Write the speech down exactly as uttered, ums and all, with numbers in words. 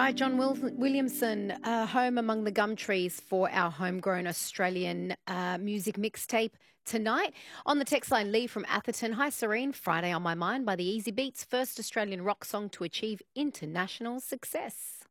by John Wil- Williamson, uh, Home Among the Gum Trees, for our homegrown Australian uh, music mixtape tonight. On the text line, Lee from Atherton. Hi, Serene. Friday on My Mind by the Easy Beats, first Australian rock song to achieve international success.